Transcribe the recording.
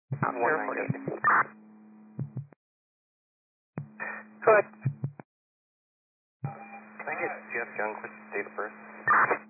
Airport 8. Go ahead. Can I get Jeff Youngquist's date of birth?